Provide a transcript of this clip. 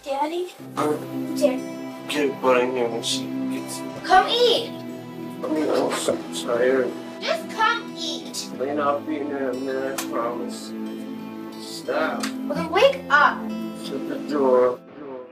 Daddy? I'm Dad. get Bunny here when she gets. Come eat. I'm so tired. Just come eat. Lane, I'll be in there in a minute, I promise. Stop. Well, then wake up. Shut the door.